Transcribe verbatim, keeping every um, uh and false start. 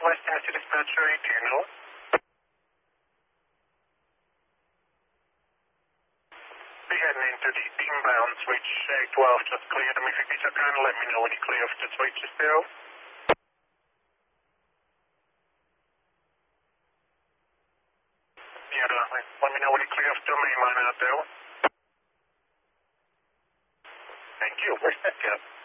West Tennessee Dispatcher eighteen, hello. Be heading into the inbound switch A twelve, just cleared them. If you could just kind of let me know when you clear off the switch still. Yeah, definitely. Let me know when you clear off the main line out there. Thank you. Where's that gap?